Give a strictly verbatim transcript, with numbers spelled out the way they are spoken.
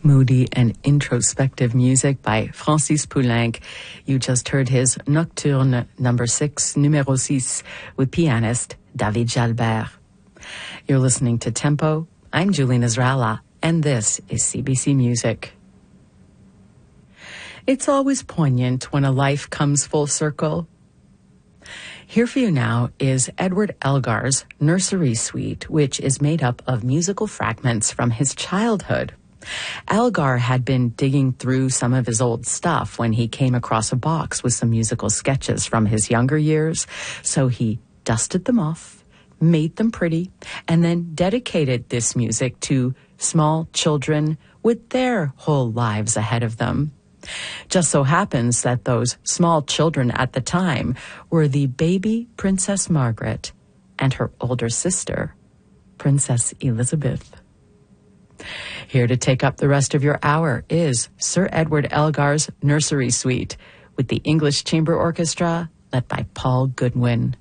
Moody and introspective music by Francis Poulenc. You just heard his Nocturne number six, numéro six, with pianist David Jalbert. You're listening to Tempo. I'm Julie Nasrallah, and this is C B C Music. It's always poignant when a life comes full circle. Here for you now is Edward Elgar's Nursery Suite, which is made up of musical fragments from his childhood. Elgar had been digging through some of his old stuff when he came across a box with some musical sketches from his younger years, so he dusted them off, made them pretty, and then dedicated this music to small children with their whole lives ahead of them. Just so happens that those small children at the time were the baby Princess Margaret and her older sister, Princess Elizabeth. Here to take up the rest of your hour is Sir Edward Elgar's Nursery Suite with the English Chamber Orchestra led by Paul Goodwin.